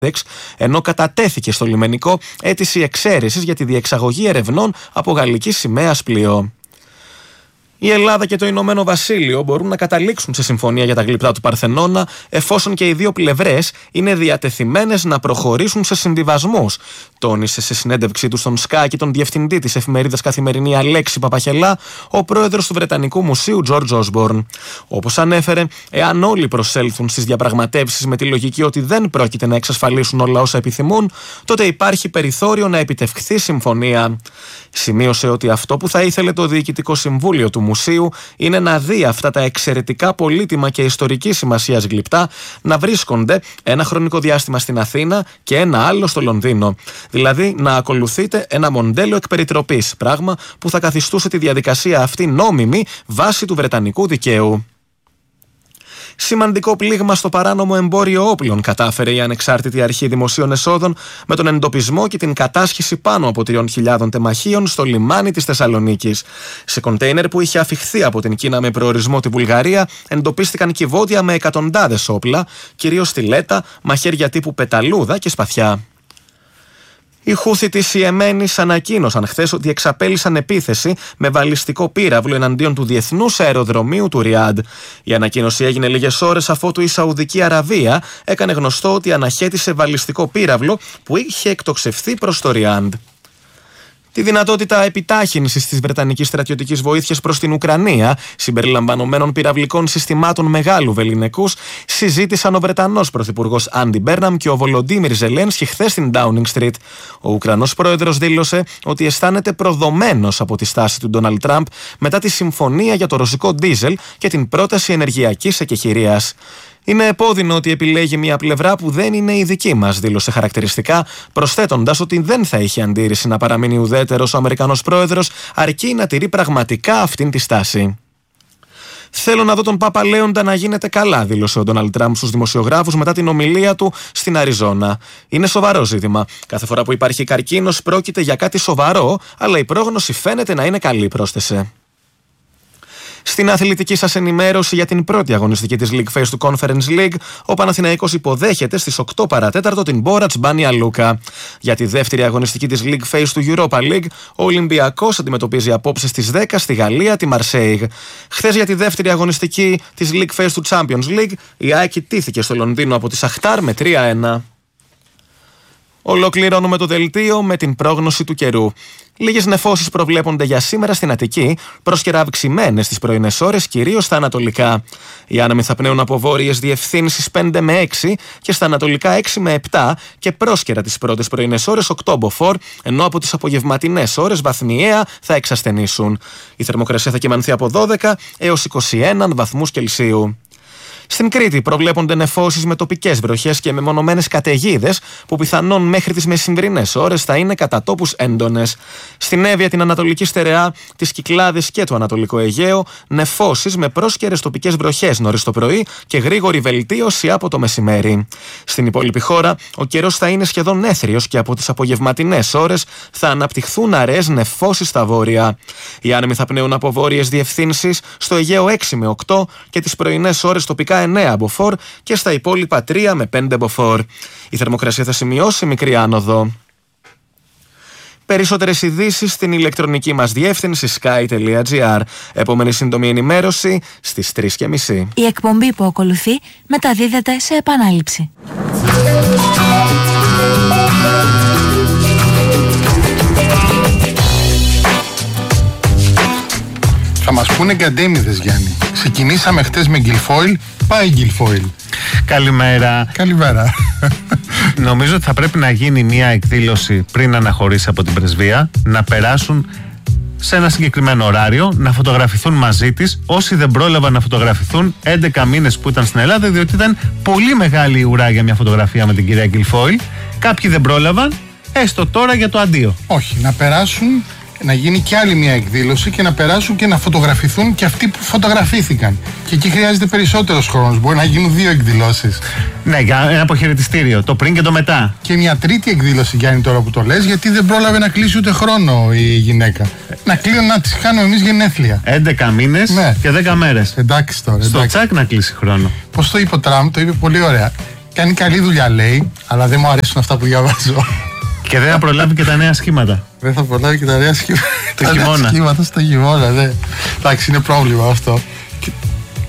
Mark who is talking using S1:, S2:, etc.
S1: ενώ κατατέθηκε στο λιμενικό αίτηση εξαίρεσης για τη διεξαγωγή ερευνών από γαλλική σημαίας πλοίο. Η Ελλάδα και το Ηνωμένο Βασίλειο μπορούν να καταλήξουν σε συμφωνία για τα γλυπτά του Παρθενώνα, εφόσον και οι δύο πλευρές είναι διατεθειμένες να προχωρήσουν σε συμβιβασμούς, τόνισε σε συνέντευξή του στον Sky και τον διευθυντή της εφημερίδας Καθημερινή Αλέξη Παπαχελά, ο πρόεδρος του Βρετανικού Μουσείου George Osborne. Όπως ανέφερε, εάν όλοι προσέλθουν στις διαπραγματεύσεις με τη λογική ότι δεν πρόκειται να εξασφαλίσουν όλα όσα επιθυμούν, τότε υπάρχει περιθώριο να επιτευχθεί συμφωνία. Σημείωσε ότι αυτό που θα ήθελε το Διοικητικό Συμβούλιο του Μουσείου είναι να δει αυτά τα εξαιρετικά πολύτιμα και ιστορικής σημασίας γλυπτά να βρίσκονται ένα χρονικό διάστημα στην Αθήνα και ένα άλλο στο Λονδίνο. Δηλαδή να ακολουθείτε ένα μοντέλο εκπεριτροπής, πράγμα που θα καθιστούσε τη διαδικασία αυτή νόμιμη βάσει του βρετανικού δικαίου. Σημαντικό πλήγμα στο παράνομο εμπόριο όπλων κατάφερε η Ανεξάρτητη Αρχή Δημοσίων Εσόδων με τον εντοπισμό και την κατάσχεση πάνω από 3.000 τεμαχίων στο λιμάνι της Θεσσαλονίκης. Σε κοντέινερ που είχε αφιχθεί από την Κίνα με προορισμό τη Βουλγαρία, εντοπίστηκαν κυβότια με εκατοντάδες όπλα, κυρίως στιλέτα, μαχαίρια τύπου πεταλούδα και σπαθιά. Οι Χούθι της Ιεμένης ανακοίνωσαν χθες ότι εξαπέλυσαν επίθεση με βαλιστικό πύραυλο εναντίον του διεθνούς αεροδρομίου του Ριάντ. Η ανακοίνωση έγινε λίγες ώρες αφότου η Σαουδική Αραβία έκανε γνωστό ότι αναχέτησε βαλιστικό πύραυλο που είχε εκτοξευθεί προς το Ριάντ. Τη δυνατότητα επιτάχυνσης της βρετανικής στρατιωτικής βοήθειας προς την Ουκρανία, συμπεριλαμβανομένων πυραυλικών συστημάτων μεγάλου βεληνικούς, συζήτησαν ο Βρετανός Πρωθυπουργός Άντι Μπέρναμ και ο Βολοντίμιρ Ζελένσκι χθες στην Downing Street. Ο Ουκρανός πρόεδρος δήλωσε ότι αισθάνεται προδομένος από τη στάση του Ντόναλντ Τραμπ μετά τη συμφωνία για το ρωσικό ντίζελ και την πρόταση ενεργειακής εκεχηρίας. Είναι επώδυνο ότι επιλέγει μια πλευρά που δεν είναι η δική μας, δήλωσε χαρακτηριστικά, προσθέτοντας ότι δεν θα είχε αντίρρηση να παραμείνει ουδέτερος ο Αμερικανός πρόεδρος, αρκεί να τηρεί πραγματικά αυτήν τη στάση. Θέλω να δω τον Πάπα Λέοντα να γίνεται καλά, δήλωσε ο Ντόναλντ Τραμπ στους δημοσιογράφους μετά την ομιλία του στην Αριζόνα. Είναι σοβαρό ζήτημα. Κάθε φορά που υπάρχει καρκίνος πρόκειται για κάτι σοβαρό, αλλά η πρόγνωση φαίνεται να είναι καλή, πρόσθεσε. Στην αθλητική σας ενημέρωση για την πρώτη αγωνιστική της League Phase του Conference League, ο Παναθηναϊκός υποδέχεται στις 8 παρατέταρτο την Μπόρατς Μπάνια Λούκα. Για τη δεύτερη αγωνιστική της League Phase του Europa League, ο Ολυμπιακός αντιμετωπίζει απόψε στις 10 στη Γαλλία τη Μαρσέιγ. Χθες για τη δεύτερη αγωνιστική της League Phase του Champions League, η ΑΕΚ ιτήθηκε στο Λονδίνο από τη Σαχτάρ με 3-1. Ολοκληρώνουμε το δελτίο με την πρόγνωση του καιρού. Λίγες νεφώσεις προβλέπονται για σήμερα στην Αττική, πρόσκαιρα αυξημένες τις πρωινές ώρες, κυρίως στα ανατολικά. Οι άνεμοι θα πνέουν από βόρειες διευθύνσεις 5 με 6 και στα ανατολικά 6 με 7 και πρόσκαιρα τις πρώτες πρωινές ώρες 8 μποφόρ, ενώ από τις απογευματινές ώρες βαθμιαία θα εξασθενήσουν. Η θερμοκρασία θα κυμανθεί από 12 έως 21 βαθμούς Κελσίου. Στην Κρήτη προβλέπονται νεφώσεις με τοπικές βροχές και μεμονωμένες καταιγίδες που πιθανόν μέχρι τις μεσημβρινές ώρες θα είναι κατά τόπους έντονες. Στην Εύβοια, την Ανατολική Στερεά, τις Κυκλάδες και το Ανατολικό Αιγαίο, νεφώσεις με πρόσκαιρες τοπικές βροχές νωρίς το πρωί και γρήγορη βελτίωση από το μεσημέρι. Στην υπόλοιπη χώρα, ο καιρός θα είναι σχεδόν έθριος και από τις απογευματινές ώρες θα αναπτυχθούν αραιές νεφώσεις στα βόρεια. Οι άνεμοι θα πνέουν από βόρειες διευθύνσεις στο Αιγαίο 6 με 8 και τις πρωινές ώρες τοπικά 9 μποφόρ και στα υπόλοιπα 3 με 5 μποφόρ. Η θερμοκρασία θα σημειώσει μικρή άνοδο. Περισσότερες ειδήσεις στην ηλεκτρονική μας διεύθυνση sky.gr. Επόμενη σύντομη ενημέρωση στις 3:30.
S2: Η εκπομπή που ακολουθεί μεταδίδεται σε επανάληψη.
S3: Θα μας πούνε γκαντέμιδες, Γιάννη. Ξεκινήσαμε χτες με Γκιλφόιλ, πάει Γκιλφόιλ.
S4: Καλημέρα.
S3: Καλημέρα.
S4: Νομίζω ότι θα πρέπει να γίνει μια εκδήλωση πριν αναχωρήσει από την πρεσβεία, να περάσουν σε ένα συγκεκριμένο ωράριο, να φωτογραφηθούν μαζί της όσοι δεν πρόλαβαν να φωτογραφηθούν 11 μήνες που ήταν στην Ελλάδα, διότι ήταν πολύ μεγάλη η ουρά για μια φωτογραφία με την κυρία Γκιλφόιλ. Κάποιοι δεν πρόλαβαν, έστω τώρα για το αντίο.
S3: Όχι, να περάσουν, να γίνει και άλλη μια εκδήλωση και να περάσουν και να φωτογραφηθούν και αυτοί που φωτογραφήθηκαν. Και εκεί χρειάζεται περισσότερος χρόνος. Μπορεί να γίνουν 2 εκδηλώσεις.
S4: Ναι, για ένα αποχαιρετιστήριο, το πριν και το μετά.
S3: Και μια τρίτη εκδήλωση, Γιάννη, τώρα που το λες, γιατί δεν πρόλαβε να κλείσει ούτε χρόνο η γυναίκα. Να τις κάνουμε εμείς γενέθλια.
S4: 11 μήνες, ναι, και 10 μέρες.
S3: Εντάξει τώρα.
S4: Στο τσάκ να κλείσει χρόνο.
S3: Πώς το είπε ο Τραμπ, το είπε πολύ ωραία. Κάνει καλή δουλειά, λέει, αλλά δεν μου αρέσουν αυτά που διαβάζω.
S4: Και δεν θα προλάβει και τα νέα σχήματα.
S3: Δεν θα προλάβει και τα νέα σχήματα.
S4: Το χειμώνα.
S3: Σχήματα στο χειμώνα, ναι. Εντάξει, είναι πρόβλημα αυτό.